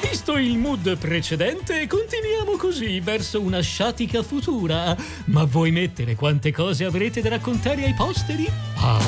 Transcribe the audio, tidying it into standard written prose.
Visto il mood precedente, continuiamo così verso una sciatica futura. Ma vuoi mettere quante cose avrete da raccontare ai posteri? Ah,